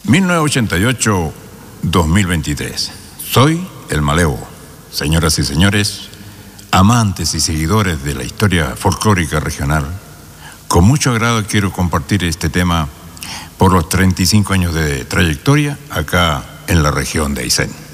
1988-2023. Soy el Malevo. Señoras y señores, amantes y seguidores de la historia folclórica regional, con mucho agrado quiero compartir este tema por los 35 años de trayectoria acá en la región de Aysén.